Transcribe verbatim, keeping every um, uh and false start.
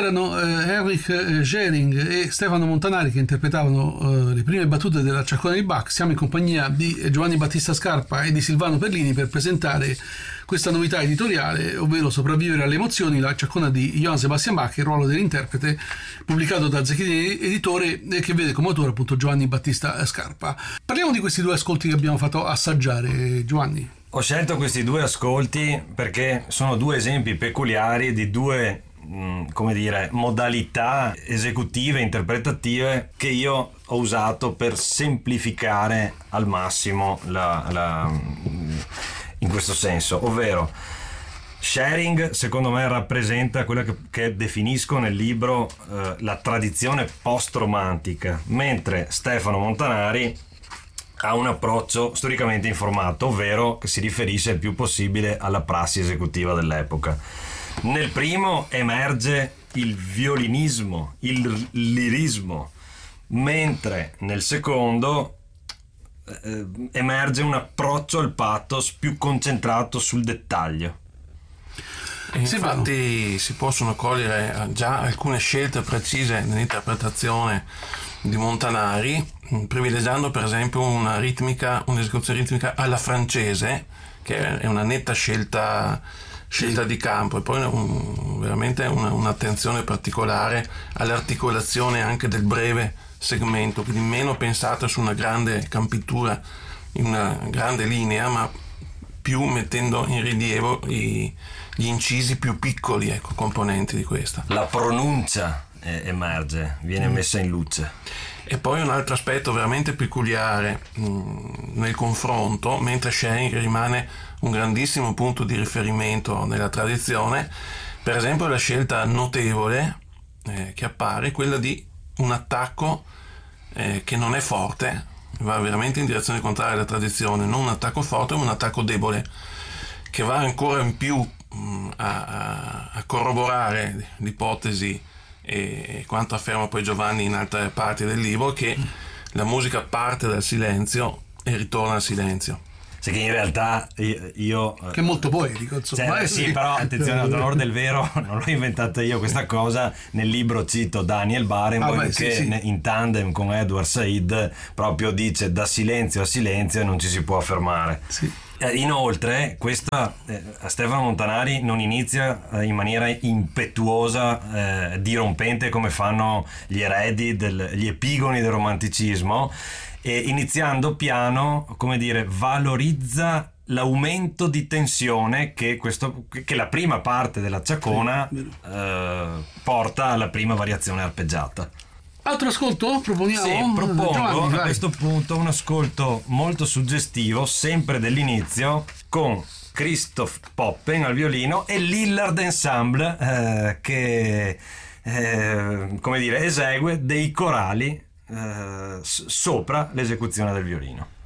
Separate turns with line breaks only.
erano eh, Erich Schering e Stefano Montanari che interpretavano eh, le prime battute della Ciaccona di Bach. Siamo in compagnia di Giovanni Battista Scarpa e di Silvano Perlini per presentare questa novità editoriale, ovvero Sopravvivere alle emozioni, la Ciaccona di Johann Sebastian Bach, il ruolo dell'interprete, pubblicato da Zecchini Editore, e che vede come autore appunto Giovanni Battista Scarpa. Parliamo di questi due ascolti che abbiamo fatto assaggiare, Giovanni.
Ho scelto questi due ascolti perché sono due esempi peculiari di due, mh, come dire, modalità esecutive, interpretative che io ho usato per semplificare al massimo la, la, in questo senso, ovvero Schering secondo me rappresenta quella che, che definisco nel libro eh, la tradizione post-romantica, mentre Stefano Montanari ha un approccio storicamente informato, ovvero che si riferisce il più possibile alla prassi esecutiva dell'epoca. Nel primo emerge il violinismo, il lirismo, mentre nel secondo eh, emerge un approccio al pathos più concentrato sul dettaglio.
E infatti si possono cogliere già alcune scelte precise nell'interpretazione di Montanari, privilegiando per esempio una ritmica, un'esecuzione ritmica alla francese, che è una netta scelta, scelta di campo, e poi un, veramente una, un'attenzione particolare all'articolazione anche del breve segmento, quindi meno pensata su una grande campitura in una grande linea, ma più mettendo in rilievo i, gli incisi più piccoli, ecco, componenti di questa.
La pronuncia eh, emerge, viene mm. messa in luce.
E poi un altro aspetto veramente peculiare mh, nel confronto, mentre Schering rimane un grandissimo punto di riferimento nella tradizione, per esempio la scelta notevole eh, che appare, quella di un attacco eh, che non è forte, va veramente in direzione contraria alla tradizione, non un attacco forte ma un attacco debole, che va ancora in più mh, a, a, a corroborare l'ipotesi e quanto afferma poi Giovanni in altre parti del libro, che la musica parte dal silenzio e ritorna al silenzio.
Sì, che in realtà io, io
che è molto poetico, insomma.
Cioè, sì, però attenzione, ad onore del vero, non l'ho inventata io questa cosa. Nel libro cito Daniel Barenboim, ah, beh, che sì, sì. in tandem con Edward Said proprio dice: da silenzio a silenzio non ci si può fermare.
Sì.
Inoltre questa eh, Stefano Montanari non inizia eh, in maniera impetuosa, eh, dirompente come fanno gli eredi, del, gli epigoni del romanticismo, e iniziando piano, come dire, valorizza l'aumento di tensione che, questo, che la prima parte della Ciaccona eh, porta alla prima variazione arpeggiata.
Altro ascolto? Proponiamo?
Sì, propongo
Giovanni,
a questo punto un ascolto molto suggestivo, sempre dell'inizio, con Christoph Poppen al violino e Lillard Ensemble eh, che eh, come dire, esegue dei corali eh, sopra l'esecuzione del violino.